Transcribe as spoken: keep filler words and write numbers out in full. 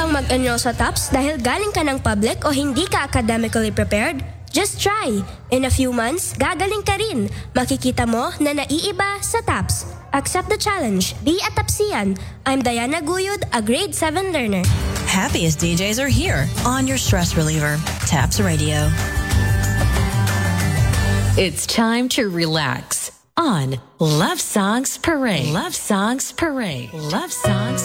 bang mag-enroll sa TOPS dahil galing ka ng public o hindi ka academically prepared? Just try. In a few months, gagaling ka rin. Makikita mo na naiiba sa TOPS. Accept the challenge. Be a TOPSian. I'm Diana Guyud, a grade seven learner. Happiest D Js are here on your stress reliever, TAPS Radio. It's time to relax on Love Songs Parade. Love Songs Parade. Love Songs